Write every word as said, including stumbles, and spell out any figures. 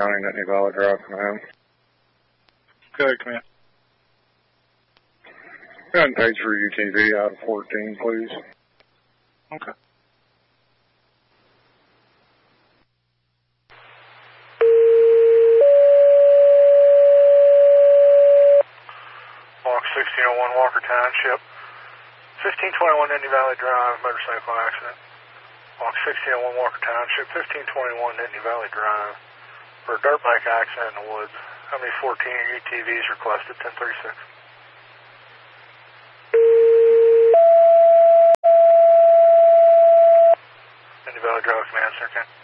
County, Nittany Valley Drive, command. Good, command. Go ahead and page for U T V out of fourteen, please. Okay. Walk sixteen oh one Walker Township, fifteen twenty-one Nittany Valley Drive, motorcycle accident. Walk sixteen oh one Walker Township, fifteen twenty-one Nittany Valley Drive, for a dirt bike accident in the woods. How many fourteen U T Vs requested? ten thirty-six. Nittany Valley Drive, command, sir, can.